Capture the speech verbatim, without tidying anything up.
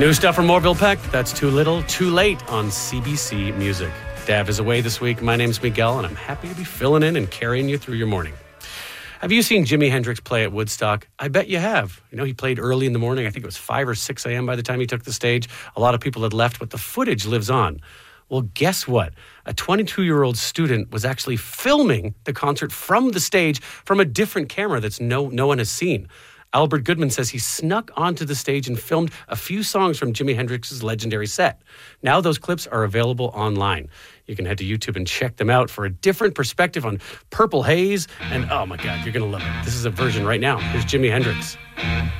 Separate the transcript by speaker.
Speaker 1: New stuff from Orville Peck. That's Too Little, Too Late on C B C Music. Dav is away this week. My name's Miguel, and I'm happy to be filling in and carrying you through your morning. Have you seen Jimi Hendrix play at Woodstock? I bet you have. You know, he played early in the morning. I think it was five or six a.m. by the time he took the stage. A lot of people had left, but the footage lives on. Well, guess what? A twenty-two-year-old student was actually filming the concert from the stage from a different camera that's no no one has seen. Albert Goodman says he snuck onto the stage and filmed a few songs from Jimi Hendrix's legendary set. Now those clips are available online. You can head to YouTube and check them out for a different perspective on Purple Haze. And oh my God, you're going to love it. This is a version right now. Here's Jimi Hendrix.